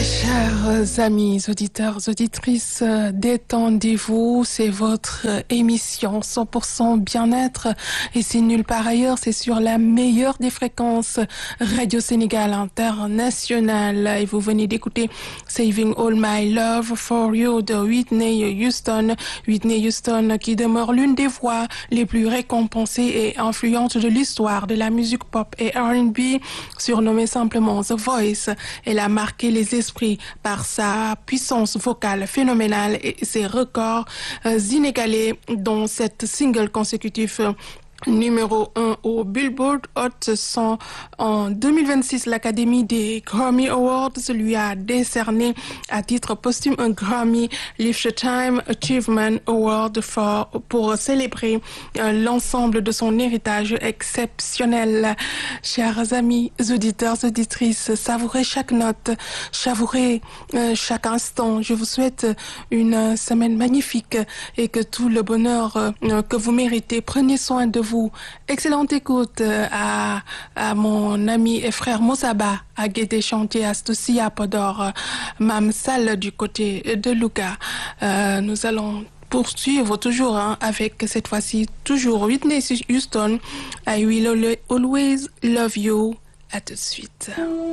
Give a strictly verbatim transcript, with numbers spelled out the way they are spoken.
Chers amis, auditeurs, auditrices, détendez-vous, c'est votre émission cent pour cent bien-être et c'est nulle part ailleurs, c'est sur la meilleure des fréquences Radio Sénégal International et vous venez d'écouter Saving All My Love for You de Whitney Houston. Whitney Houston qui demeure l'une des voix les plus récompensées et influentes de l'histoire de la musique pop et R and B, surnommée simplement The Voice. Elle a marqué les esprits par sa puissance vocale phénoménale et ses records euh, inégalés dans cette single consécutif euh, numéro un au Billboard Hot cent. En deux mille vingt-six, l'Académie des Grammy Awards lui a décerné à titre posthume un Grammy Lifetime Achievement Award for, pour célébrer euh, l'ensemble de son héritage exceptionnel. Chers amis, auditeurs, auditrices, savourez chaque note, savourez euh, chaque instant. Je vous souhaite une semaine magnifique et que tout le bonheur euh, que vous méritez, prenez soin de vous. Excellente écoute à, à mon ami et frère Moussaba à Guédé Chantier, Astoussi à Podor, Mam Sall du côté de Louga. Euh, nous allons poursuivre toujours hein, avec cette fois-ci toujours Whitney Houston. I will always love you. À tout de suite.